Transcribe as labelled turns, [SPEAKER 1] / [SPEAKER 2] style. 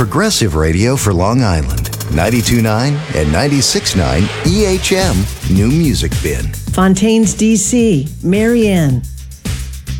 [SPEAKER 1] Progressive Radio for Long Island. 92.9 and 96.9 EHM New Music Bin.
[SPEAKER 2] Fontaines, D.C., Marianne,